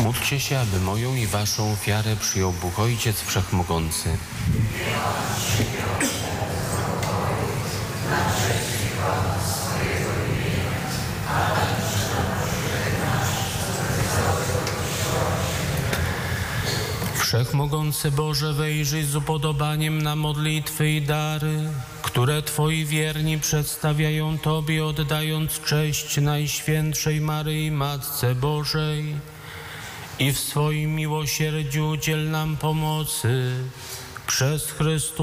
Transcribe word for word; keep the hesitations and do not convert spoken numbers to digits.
Módlcie się, aby moją i waszą ofiarę przyjął Bóg Ojciec Wszechmogący. Wszechmogący Boże, wejrzyj z upodobaniem na modlitwy i dary, które Twoi wierni przedstawiają Tobie, oddając cześć Najświętszej Maryi, Matce Bożej. I w swoim miłosierdziu udziel nam pomocy przez Chrystusa